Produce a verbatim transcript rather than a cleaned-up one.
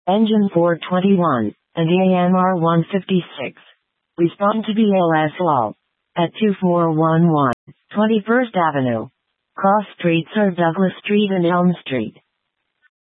Engine four twenty-one, and A M R one fifty-six. Respond to B L S Law. At two four one one, twenty-first Avenue. Cross streets are Douglas Street and Elm Street.